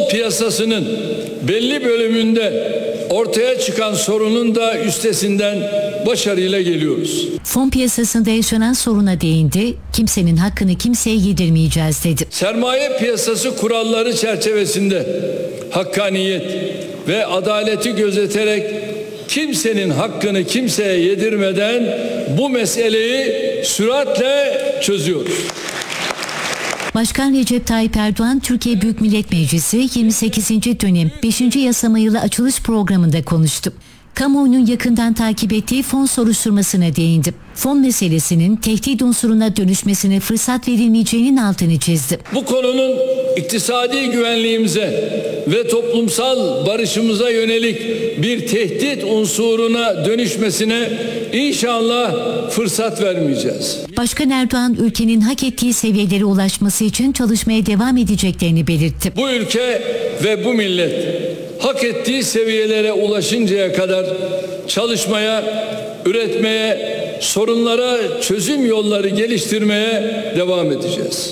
piyasasının belli bölümünde ortaya çıkan sorunun da üstesinden başarıyla geliyoruz. Fon piyasasında yaşanan soruna değindi. Kimsenin hakkını kimseye yedirmeyeceğiz dedi. Sermaye piyasası kuralları çerçevesinde hakkaniyet ve adaleti gözeterek kimsenin hakkını kimseye yedirmeden bu meseleyi süratle çözüyoruz. Başkan Recep Tayyip Erdoğan, Türkiye Büyük Millet Meclisi 28. dönem 5. yasama yılı açılış programında konuştu. Kamuoyunun yakından takip ettiği fon soruşturmasına değindi. Fon meselesinin tehdit unsuruna dönüşmesine fırsat verilmeyeceğinin altını çizdi. Bu konunun iktisadi güvenliğimize ve toplumsal barışımıza yönelik bir tehdit unsuruna dönüşmesine inşallah fırsat vermeyeceğiz. Başkan Erdoğan, ülkenin hak ettiği seviyelere ulaşması için çalışmaya devam edeceklerini belirtti. Bu ülke ve bu millet hak ettiği seviyelere ulaşıncaya kadar çalışmaya, üretmeye, sorunlara çözüm yolları geliştirmeye devam edeceğiz.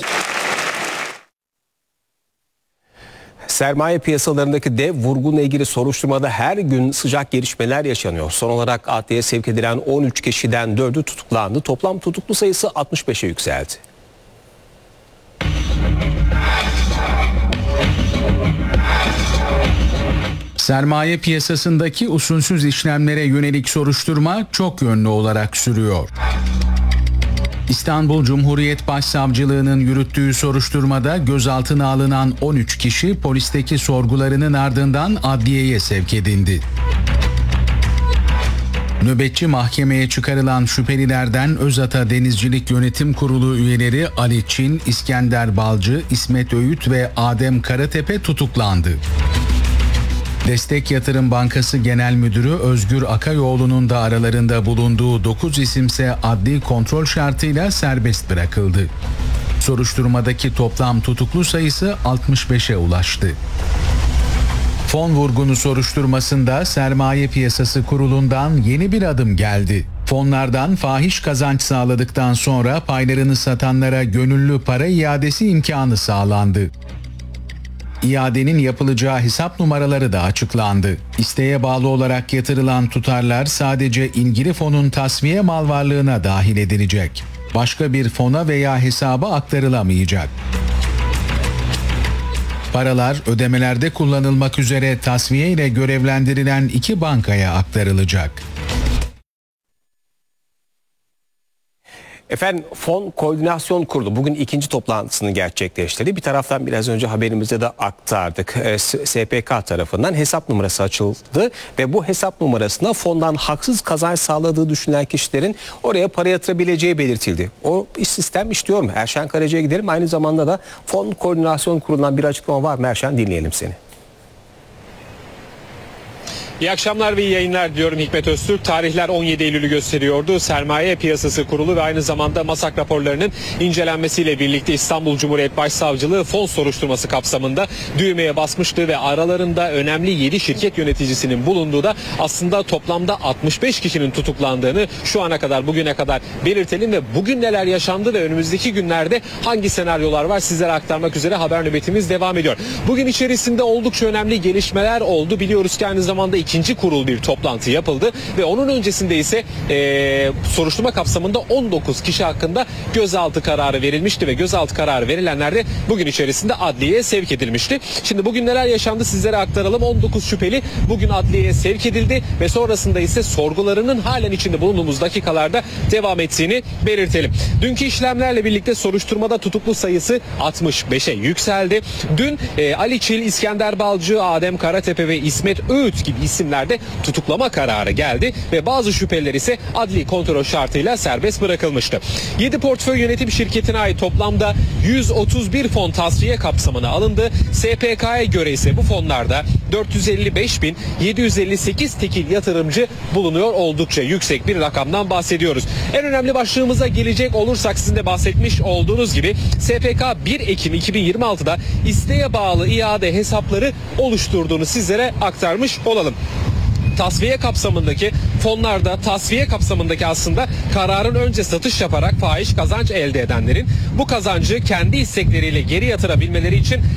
Sermaye piyasalarındaki dev vurgunla ilgili soruşturmada her gün sıcak gelişmeler yaşanıyor. Son olarak adliyeye sevk edilen 13 kişiden 4'ü tutuklandı. Toplam tutuklu sayısı 65'e yükseldi. Sermaye piyasasındaki usulsüz işlemlere yönelik soruşturma çok yönlü olarak sürüyor. İstanbul Cumhuriyet Başsavcılığı'nın yürüttüğü soruşturmada gözaltına alınan 13 kişi polisteki sorgularının ardından adliyeye sevk edildi. Nöbetçi mahkemeye çıkarılan şüphelilerden Özata Denizcilik Yönetim Kurulu üyeleri Ali Çin, İskender Balcı, İsmet Öğüt ve Adem Karatepe tutuklandı. Destek Yatırım Bankası Genel Müdürü Özgür Akayoğlu'nun da aralarında bulunduğu 9 isimse adli kontrol şartıyla serbest bırakıldı. Soruşturmadaki toplam tutuklu sayısı 65'e ulaştı. Fon vurgunu soruşturmasında Sermaye Piyasası Kurulu'ndan yeni bir adım geldi. Fonlardan fahiş kazanç sağladıktan sonra paylarını satanlara gönüllü para iadesi imkanı sağlandı. İadenin yapılacağı hesap numaraları da açıklandı. İsteğe bağlı olarak yatırılan tutarlar sadece ilgili fonun tasfiye mal varlığına dahil edilecek. Başka bir fona veya hesaba aktarılamayacak. Paralar ödemelerde kullanılmak üzere tasfiye ile görevlendirilen 2 bankaya aktarılacak. Efendim, Fon Koordinasyon Kurulu bugün ikinci toplantısını gerçekleştirdi. Bir taraftan biraz önce haberimizde de aktardık. SPK tarafından hesap numarası açıldı ve bu hesap numarasına fondan haksız kazanç sağladığı düşünülen kişilerin oraya para yatırabileceği belirtildi. O sistem işliyor mu? Erşen Karaca'ya gidelim. Aynı zamanda da Fon Koordinasyon Kurulu'ndan bir açıklama var mı Erşen? Dinleyelim seni. İyi akşamlar ve iyi yayınlar diyorum Hikmet Öztürk. Tarihler 17 Eylül'ü gösteriyordu. Sermaye Piyasası Kurulu ve aynı zamanda MASAK raporlarının incelenmesiyle birlikte İstanbul Cumhuriyet Başsavcılığı fon soruşturması kapsamında düğmeye basmıştı ve aralarında önemli 7 şirket yöneticisinin bulunduğu da aslında toplamda 65 kişinin tutuklandığını şu ana kadar, bugüne kadar belirtelim ve bugün neler yaşandı ve önümüzdeki günlerde hangi senaryolar var sizlere aktarmak üzere haber nöbetimiz devam ediyor. Bugün içerisinde oldukça önemli gelişmeler oldu. Biliyoruz ki aynı zamanda ikinci kurul bir toplantı yapıldı ve onun öncesinde ise soruşturma kapsamında 19 kişi hakkında gözaltı kararı verilmişti ve gözaltı kararı verilenler de bugün içerisinde adliyeye sevk edilmişti. Şimdi bugün neler yaşandı sizlere aktaralım. 19 şüpheli bugün adliyeye sevk edildi ve sonrasında ise sorgularının halen içinde bulunduğumuz dakikalarda devam ettiğini belirtelim. Dünkü işlemlerle birlikte soruşturmada tutuklu sayısı 65'e yükseldi. Dün Ali Çil, İskender Balcı, Adem Karatepe ve İsmet Öğüt gibi isimlerde tutuklama kararı geldi ve bazı şüpheliler ise adli kontrol şartıyla serbest bırakılmıştı. 7 portföy yönetim şirketine ait toplamda 131 fon tasfiye kapsamına alındı. SPK'ya göre ise bu fonlarda 455.758 tekil yatırımcı bulunuyor. Oldukça yüksek bir rakamdan bahsediyoruz. En önemli başlığımıza gelecek olursak sizin de bahsetmiş olduğunuz gibi SPK 1 Ekim 2026'da isteğe bağlı iade hesapları oluşturduğunu sizlere aktarmış olalım. Tasfiye kapsamındaki fonlarda tasfiye kapsamındaki aslında kararın önce satış yaparak fahiş kazanç elde edenlerin bu kazancı kendi istekleriyle geri yatırabilmeleri için